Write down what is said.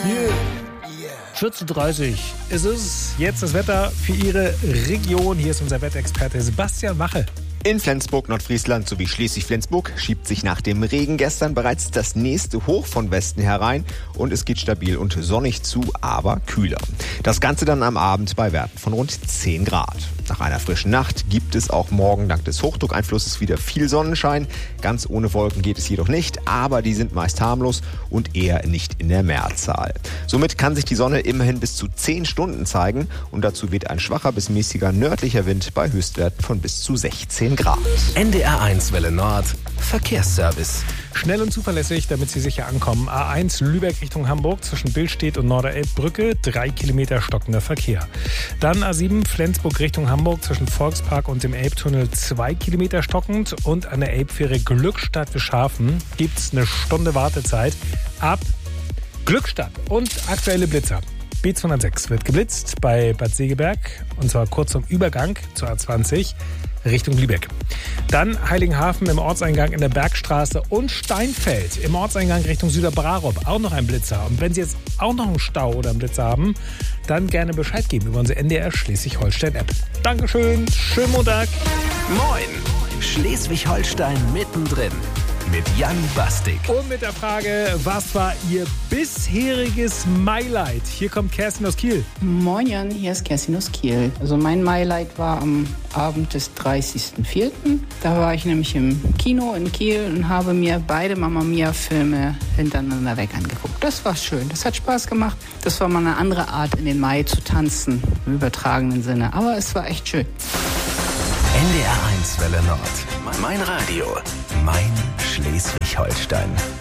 14:30 ist es. Jetzt das Wetter für Ihre Region. Hier ist unser Wetterexperte Sebastian Wache. In Flensburg, Nordfriesland sowie Schleswig-Flensburg schiebt sich nach dem Regen gestern bereits das nächste Hoch von Westen herein und es geht stabil und sonnig zu, aber kühler. Das Ganze dann am Abend bei Werten von rund 10 Grad. Nach einer frischen Nacht gibt es auch morgen dank des Hochdruckeinflusses wieder viel Sonnenschein. Ganz ohne Wolken geht es jedoch nicht, aber die sind meist harmlos und eher nicht in der Mehrzahl. Somit kann sich die Sonne immerhin bis zu 10 Stunden zeigen und dazu weht ein schwacher bis mäßiger nördlicher Wind bei Höchstwerten von bis zu 16 Grad. NDR1 Welle Nord, Verkehrsservice. Schnell und zuverlässig, damit Sie sicher ankommen. A1 Lübeck Richtung Hamburg zwischen Billstedt und Norderelbbrücke, 3 Kilometer stockender Verkehr. Dann A7 Flensburg Richtung Hamburg zwischen Volkspark und dem Elbtunnel 2 Kilometer stockend und an der Elbfähre Glückstadt-Wischhafen gibt es eine Stunde Wartezeit ab Glückstadt und aktuelle Blitzer. B206 wird geblitzt bei Bad Segeberg und zwar kurz zum Übergang zur A20 Richtung Lübeck. Dann Heiligenhafen im Ortseingang in der Bergstraße und Steinfeld im Ortseingang Richtung Süderbrarup. Auch noch ein Blitzer. Und wenn Sie jetzt auch noch einen Stau oder einen Blitzer haben, dann gerne Bescheid geben über unsere NDR Schleswig-Holstein-App. Dankeschön, schönen Montag. Moin, Schleswig-Holstein mittendrin. Mit Jan Bastik. Und mit der Frage, was war Ihr bisheriges Highlight? Hier kommt Kerstin aus Kiel. Moin Jan, hier ist Kerstin aus Kiel. Also mein Highlight war am Abend des 30.04. Da war ich nämlich im Kino in Kiel und habe mir beide Mamma Mia-Filme hintereinander weg angeguckt. Das war schön, das hat Spaß gemacht. Das war mal eine andere Art, in den Mai zu tanzen, im übertragenen Sinne. Aber es war echt schön. NDR1 Welle Nord. Mein Radio. Mein Schleswig-Holstein.